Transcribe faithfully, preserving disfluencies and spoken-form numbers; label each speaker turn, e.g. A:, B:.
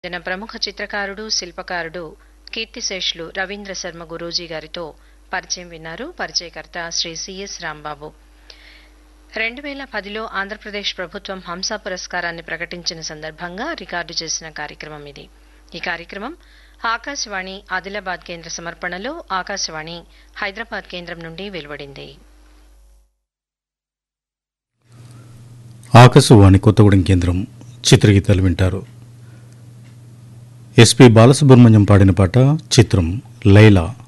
A: జన ప్రముఖ చిత్రకారుడు శిల్పకారుడు కీర్తిశేషులు రవీంద్ర శర్మ గురూజీ గారితో పరిచయం విన్నారు. పరిచయకర్త శ్రీ సిఎస్ రాంబాబు. రెండు వేల పదిలో ఆంధ్రప్రదేశ్ ప్రభుత్వం హంస పురస్కారాన్ని ప్రకటించిన సందర్భంగా రికార్డు చేసిన కార్యక్రమం ఇది. ఈ కార్యక్రమం ఆకాశవాణి ఆదిలాబాద్ కేంద్ర సమర్పణలో ఆకాశవాణి హైదరాబాద్ కేంద్రం నుండి వెలువడింది.
B: ఆకాశవాణి కొత్తగూడెం కేంద్రం చిత్రగీతాలు వింటారు. ఎస్పి బాలసుబ్రహ్మణ్యం పాడిన పాట, చిత్రం లైలా.